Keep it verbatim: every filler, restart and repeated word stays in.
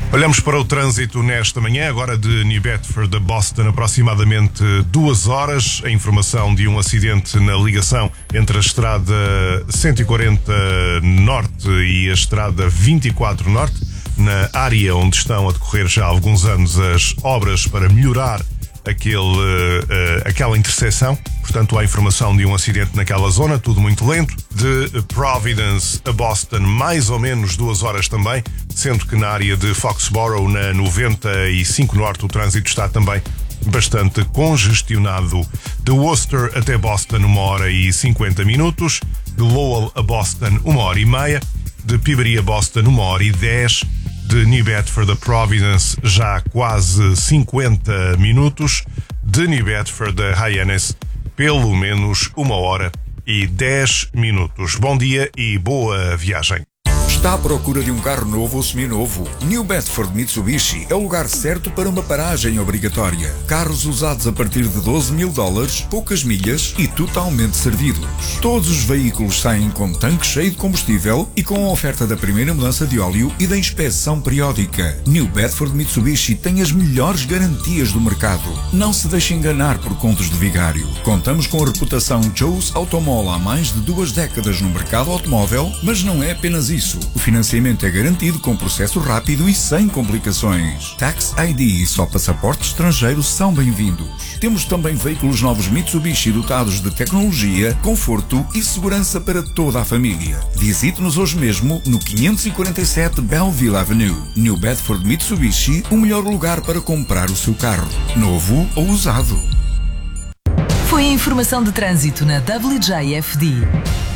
Olhamos para o trânsito nesta manhã, agora de New Bedford a Boston, aproximadamente duas horas. A informação de um acidente na ligação entre a estrada cento e quarenta Norte e a estrada vinte e quatro Norte, na área onde estão a decorrer já há alguns anos as obras para melhorar aquele, uh, aquela intersecção. Portanto, há informação de um acidente naquela zona, tudo muito lento. De Providence a Boston, mais ou menos duas horas também, sendo que na área de Foxborough, na noventa e cinco Norte, o trânsito está também bastante congestionado. De Worcester até Boston, uma hora e cinquenta minutos. De Lowell a Boston, uma hora e meia. De Peabody a Boston, uma hora e dez. De New Bedford a Providence, já quase cinquenta minutos. De New Bedford a Hyannis, pelo menos uma hora e dez minutos. Bom dia e boa viagem. Está à procura de um carro novo ou seminovo? New Bedford Mitsubishi é o lugar certo para uma paragem obrigatória. Carros usados a partir de doze mil dólares, poucas milhas e totalmente servidos. Todos os veículos saem com tanque cheio de combustível e com a oferta da primeira mudança de óleo e da inspeção periódica. New Bedford Mitsubishi tem as melhores garantias do mercado. Não se deixe enganar por contos de vigário. Contamos com a reputação Joe's Automall há mais de duas décadas no mercado automóvel, mas não é apenas isso. O financiamento é garantido com processo rápido e sem complicações. Tax I D e só passaportes estrangeiros são bem-vindos. Temos também veículos novos Mitsubishi dotados de tecnologia, conforto e segurança para toda a família. Visite-nos hoje mesmo no quinhentos e quarenta e sete Belleville Avenue. New Bedford Mitsubishi, o melhor lugar para comprar o seu carro, novo ou usado. Foi a informação de trânsito na W J F D.